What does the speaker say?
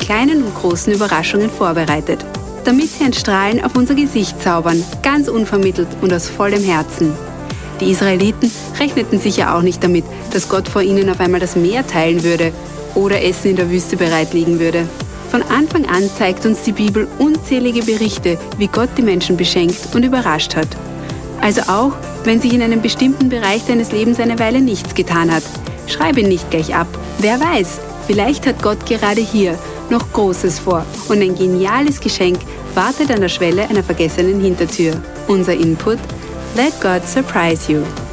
kleinen und großen Überraschungen vorbereitet, damit sie ein Strahlen auf unser Gesicht zaubern, ganz unvermittelt und aus vollem Herzen. Die Israeliten rechneten sicher auch nicht damit, dass Gott vor ihnen auf einmal das Meer teilen würde oder Essen in der Wüste bereitlegen würde. Von Anfang an zeigt uns die Bibel unzählige Berichte, wie Gott die Menschen beschenkt und überrascht hat. Also auch, wenn sich in einem bestimmten Bereich deines Lebens eine Weile nichts getan hat, schreib ihn nicht gleich ab. Wer weiß, vielleicht hat Gott gerade hier noch Großes vor und ein geniales Geschenk wartet an der Schwelle einer vergessenen Hintertür. Unser Input: Let God surprise you.